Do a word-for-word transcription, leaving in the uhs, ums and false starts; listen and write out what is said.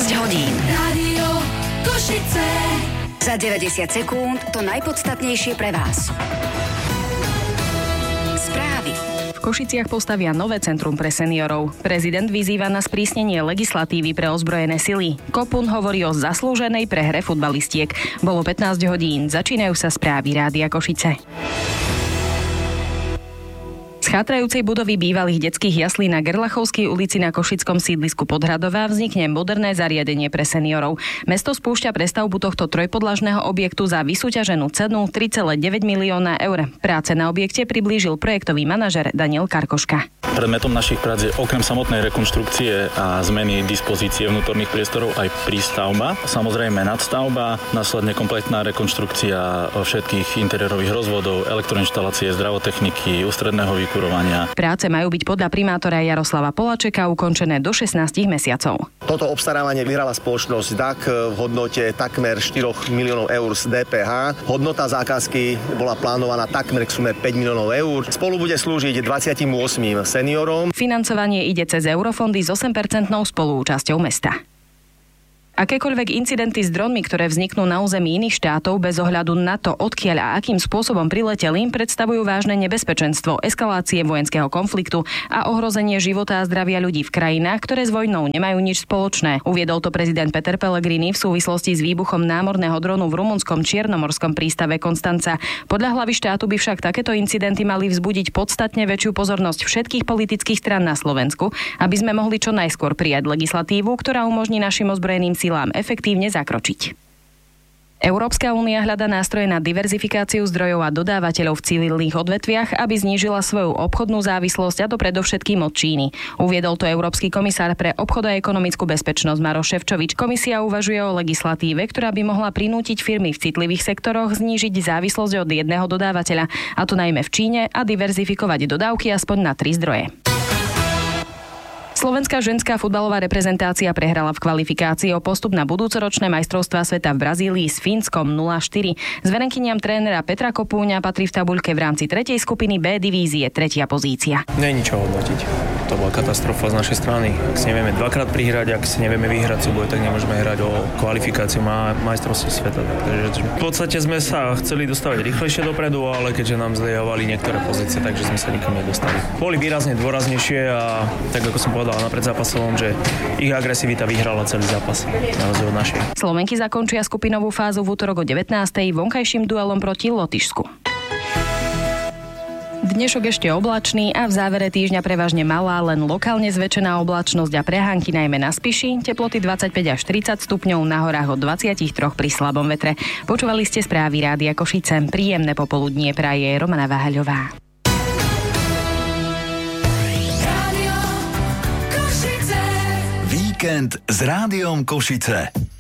šestnásť hodín. Rádio Košice. Za deväťdesiat sekúnd to najpodstatnejšie pre vás. Správy. V Košiciach postavia nové centrum pre seniorov. Prezident vyzýva na sprísnenie legislatívy pre ozbrojené sily. Kopun hovorí o zaslúženej prehre futbalistiek. Bolo pätnásť hodín. Začínajú sa správy Rádia Košice. Z chátrajúcej budovy bývalých detských jaslí na Gerlachovskej ulici na košickom sídlisku Podhradová vznikne moderné zariadenie pre seniorov. Mesto spúšťa prestavbu tohto trojpodlažného objektu za vysúťaženú cenu tri celé deväť milióna eur. Práce na objekte priblížil projektový manažer Daniel Karkoška. Predmetom našich prác je okrem samotnej rekonštrukcie a zmeny dispozície vnútorných priestorov aj prístavba, samozrejme nadstavba, následne kompletná rekonštrukcia všetkých interiérových rozvodov, elektroinštalácie, zdravotechniky, ústredného vykurovania. Práce majú byť podľa primátora Jaroslava Polačeka ukončené do šestnásť mesiacov. Toto obstarávanie vyhrala spoločnosť dé á ká v hodnote takmer štyri miliónov eur z dé pé há. Hodnota zákazky bola plánovaná takmer k sume päť miliónov eur. Spolu bude slúžiť dvadsaťosem seniorom. Financovanie ide cez eurofondy s osem percentnou spoluúčasťou mesta. Akékoľvek incidenty s dronmi, ktoré vzniknú na území iných štátov bez ohľadu na to, odkiaľ a akým spôsobom prileteli, predstavujú vážne nebezpečenstvo eskalácie vojenského konfliktu a ohrozenie života a zdravia ľudí v krajinách, ktoré s vojnou nemajú nič spoločné. Uviedol to prezident Peter Pellegrini v súvislosti s výbuchom námorného dronu v rumunskom čiernomorskom prístave Konstanca. Podľa hlavy štátu by však takéto incidenty mali vzbudiť podstatne väčšiu pozornosť všetkých politických strán na Slovensku, aby sme mohli čo najskôr prijať legislatívu, ktorá umožní našim ozbrojeným silám efektívne zakročiť. Európska únia hľadá nástroje na diverzifikáciu zdrojov a dodávateľov v civilných odvetviach, aby znížila svoju obchodnú závislosť, a to predovšetkým od Číny. Uviedol to Európsky komisár pre obchod a ekonomickú bezpečnosť Maroš Šefčovič. Komisia uvažuje o legislatíve, ktorá by mohla prinútiť firmy v citlivých sektoroch znížiť závislosť od jedného dodávateľa, a to najmä v Číne, a diverzifikovať dodávky aspoň na tri zdroje. Slovenská ženská futbalová reprezentácia prehrala v kvalifikácii o postup na budúcoročné majstrovstvá sveta v Brazílii s Fínskom nula štyri. Zverenkyniam trénera Petra Kopúňa patrí v tabuľke v rámci tretej skupiny B divízie tretia pozícia. Nie je ničo hodnotiť. To bola katastrofa z našej strany. Ak si nevieme dvakrát prihrať, ak si nevieme vyhrať súboj, tak nemôžeme hrať o kvalifikáciu na majstrovstvo sveta. Takže v podstate sme sa chceli dostávať rýchlejšie dopredu, ale keďže nám zlievali niektoré pozície, takže sme sa nikam nedostali. Boli výrazne dôraznejšie a tak ako som povedal na predzápasovom, že ich agresivita vyhrala celý zápas na rozdiel od našej. Slovenky zakončia skupinovú fázu v útorok o devätnástej vonkajším duelom proti Lotyšsku. Dnešok ešte oblačný a v závere týždňa prevažne malá, len lokálne zväčšená oblačnosť a prehánky najmä na Spiši, teploty dvadsaťpäť až tridsať stupňov, na horách od dvadsaťtri pri slabom vetre. Počúvali ste správy Rádia Košice. Príjemné popoludnie praje Romana Váhaľová. Víkend s Rádiom Košice.